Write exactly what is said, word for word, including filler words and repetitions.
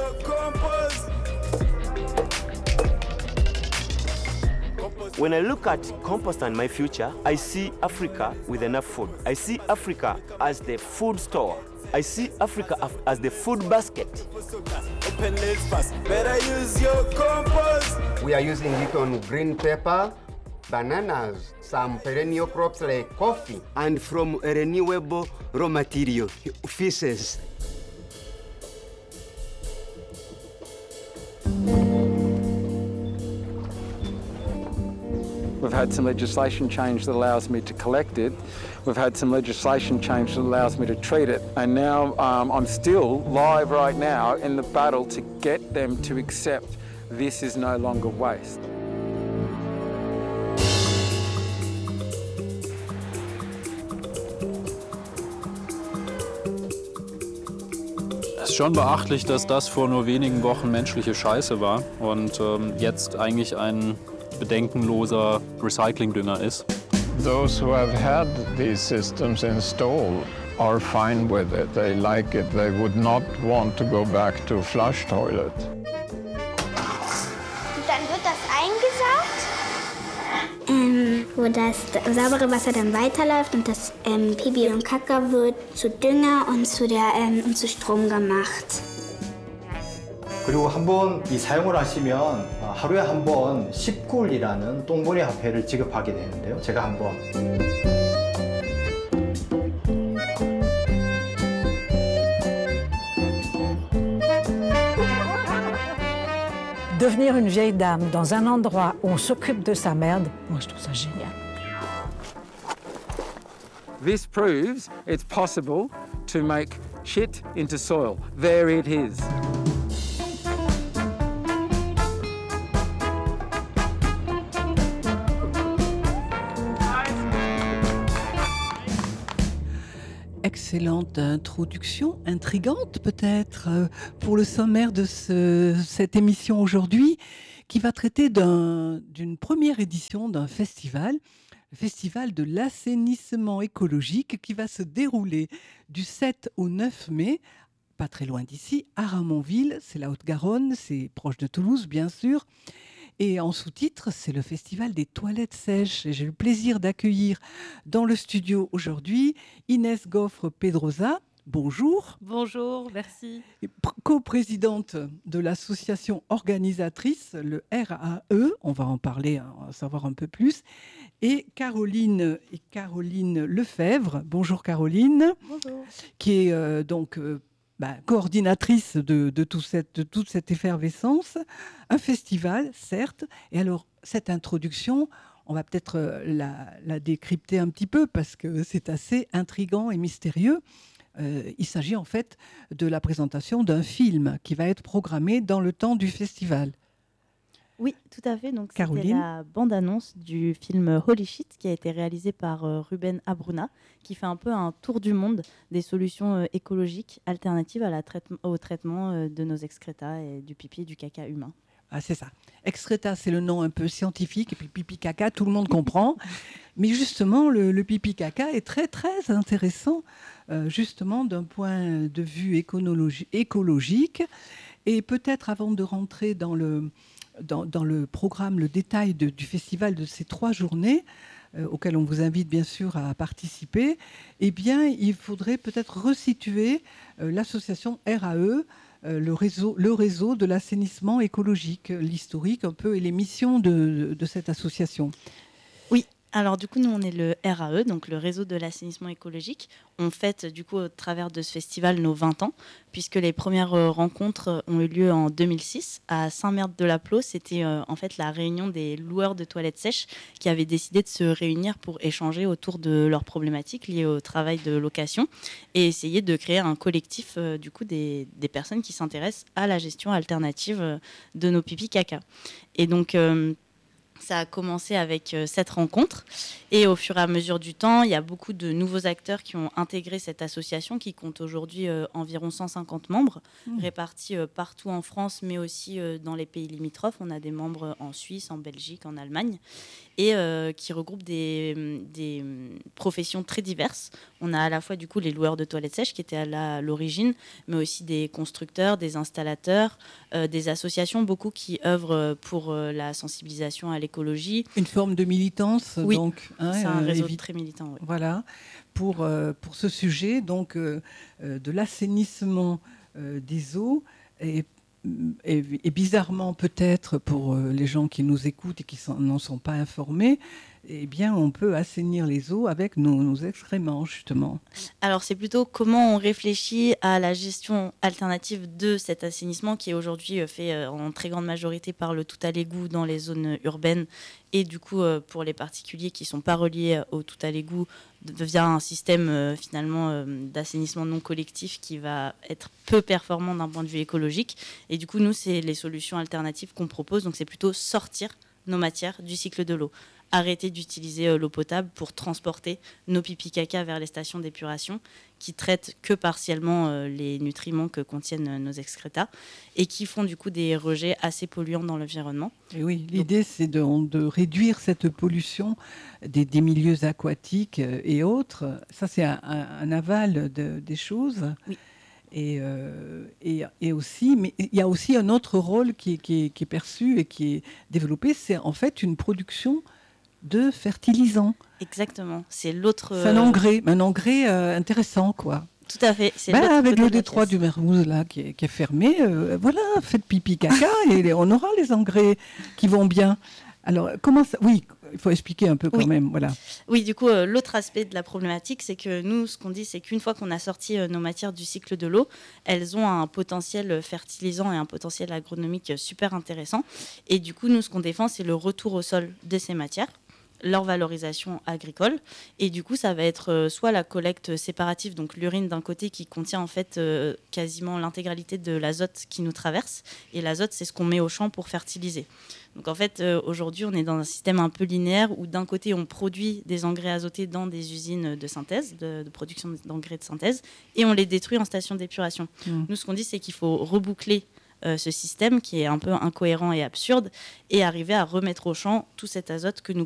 When I look at compost and my future, I see Africa with enough food. I see Africa as the food store. I see Africa as the food basket. We are using it on green pepper, bananas, some perennial crops like coffee, and from a renewable raw material, feces. We've had some legislation change that allows me to collect it. We've had some legislation change that allows me to treat it. And now um, I'm still live right now in the battle to get them to accept this is no longer waste. Es ist schon beachtlich, dass das vor nur wenigen Wochen menschliche Scheiße war und ähm, jetzt eigentlich ein bedenkenloser Recyclingdünger ist. Those who have had these systems installed are fine with it. They like it. They would not want to go back to flush toilet. Und dann wird das eingesaugt? Ähm, wo das saubere Wasser dann weiterläuft und das ähm, Pipi und Kaka wird zu Dünger und zu, der, ähm, und zu Strom gemacht. 그리고 한번 이 사용을 하시면 하루에 한 번 십 굴이라는 똥보리 화폐를 지급하게 되는데요. 제가 한번 Devenir une vieille dame dans un endroit où on s'occupe de sa merde, moi je trouve ça génial. This proves it's possible to make shit into soil. There it is. Excellente introduction, intrigante peut-être, euh, pour le sommaire de ce, cette émission aujourd'hui, qui va traiter d'un, d'une première édition d'un festival, le festival de l'assainissement écologique, qui va se dérouler du sept au neuf mai, pas très loin d'ici, à Ramonville, c'est la Haute-Garonne, c'est proche de Toulouse bien sûr. Et en sous-titre, c'est le Festival des toilettes sèches. Et j'ai le plaisir d'accueillir dans le studio aujourd'hui Inès Goffre-Pedrosa. Bonjour. Bonjour, merci. Co-présidente de l'association organisatrice, le R A E, on va en parler, hein, on va en savoir un peu plus. Et Caroline, et Caroline Lefebvre. Bonjour Caroline. Bonjour. Qui est euh, donc... Euh, Bah, coordinatrice de, de, tout cette, de toute cette effervescence, un festival, certes. Et alors, cette introduction, on va peut-être la, la décrypter un petit peu parce que c'est assez intriguant et mystérieux. Euh, il s'agit en fait de la présentation d'un film qui va être programmé dans le temps du festival. Oui, tout à fait. Donc, c'était Caroline. la bande-annonce du film Holy Shit qui a été réalisé par euh, Ruben Abruna, qui fait un peu un tour du monde des solutions euh, écologiques alternatives à la traite- au traitement euh, de nos excrétas et du pipi et du caca humain. Ah, c'est ça. Excréta, c'est le nom un peu scientifique, et puis pipi caca, tout le monde comprend. Mais justement, le, le pipi caca est très, très intéressant, euh, justement, d'un point de vue éconologi- écologique. Et peut-être avant de rentrer dans le, dans, dans le programme, le détail de, du festival de ces trois journées, euh, auxquelles on vous invite bien sûr à participer, eh bien, il faudrait peut-être resituer euh, l'association R A E, Euh, le, réseau, le réseau de l'assainissement écologique, l'historique un peu et les missions de, de, de cette association. Oui, alors du coup, nous, on est le R A E, donc le réseau de l'assainissement écologique. On fête du coup au travers de ce festival nos vingt ans, puisque les premières euh, rencontres ont eu lieu en deux mille six à Saint-Merd-de-la-Plot. C'était euh, en fait la réunion des loueurs de toilettes sèches qui avaient décidé de se réunir pour échanger autour de leurs problématiques liées au travail de location et essayer de créer un collectif euh, du coup des, des personnes qui s'intéressent à la gestion alternative euh, de nos pipis caca. Et donc euh, Ça a commencé avec euh, cette rencontre et au fur et à mesure du temps, il y a beaucoup de nouveaux acteurs qui ont intégré cette association qui compte aujourd'hui euh, environ cent cinquante membres mmh. répartis euh, partout en France mais aussi euh, dans les pays limitrophes. On a des membres en Suisse, en Belgique, en Allemagne et euh, qui regroupent des, des professions très diverses. On a à la fois du coup les loueurs de toilettes sèches qui étaient à, la, à l'origine mais aussi des constructeurs, des installateurs, euh, des associations beaucoup qui œuvrent pour euh, la sensibilisation à l'écologie. Une forme de militance, oui, donc. Hein, c'est un euh, réseau évi- très militant. Oui. Voilà, pour, euh, pour ce sujet donc, euh, euh, de l'assainissement euh, des eaux. Et, et, et bizarrement, peut-être, pour euh, les gens qui nous écoutent et qui sont, n'en sont pas informés, eh bien, on peut assainir les eaux avec nos, nos excréments, justement. Alors, c'est plutôt comment on réfléchit à la gestion alternative de cet assainissement qui est aujourd'hui fait en très grande majorité par le tout à l'égout dans les zones urbaines et du coup, pour les particuliers qui ne sont pas reliés au tout à l'égout via un système finalement d'assainissement non collectif qui va être peu performant d'un point de vue écologique. Et du coup, nous, c'est les solutions alternatives qu'on propose. Donc, c'est plutôt sortir nos matières du cycle de l'eau. Arrêter d'utiliser euh, l'eau potable pour transporter nos pipi caca vers les stations d'épuration qui traitent que partiellement euh, les nutriments que contiennent euh, nos excrétas et qui font du coup des rejets assez polluants dans l'environnement. Et oui, l'idée Donc, c'est de, de réduire cette pollution des, des milieux aquatiques et autres. Ça c'est un, un, un aval de, des choses. Oui. Et, euh, et, et aussi, mais il y a aussi un autre rôle qui, qui, qui est perçu et qui est développé, c'est en fait une production de fertilisants. Exactement, c'est l'autre... C'est un engrais, un engrais euh, intéressant, quoi. Tout à fait. C'est ben, avec le détroit du Mermoz, là, qui est, qui est fermé, euh, voilà, faites pipi caca et on aura les engrais qui vont bien. Alors, comment ça... Oui, il faut expliquer un peu quand oui. même, voilà. Oui, du coup, euh, l'autre aspect de la problématique, c'est que nous, ce qu'on dit, c'est qu'une fois qu'on a sorti euh, nos matières du cycle de l'eau, elles ont un potentiel fertilisant et un potentiel agronomique super intéressant. Et du coup, nous, ce qu'on défend, c'est le retour au sol de ces matières, leur valorisation agricole. Et du coup, ça va être euh, soit la collecte séparative, donc l'urine d'un côté qui contient en fait euh, quasiment l'intégralité de l'azote qui nous traverse. Et l'azote, c'est ce qu'on met au champ pour fertiliser. Donc en fait, euh, aujourd'hui, on est dans un système un peu linéaire où d'un côté, on produit des engrais azotés dans des usines de synthèse, de, de production d'engrais de synthèse, et on les détruit en station d'épuration. Mmh. Nous, ce qu'on dit, c'est qu'il faut reboucler Euh, ce système qui est un peu incohérent et absurde et arriver à remettre au champ tout cet azote que nous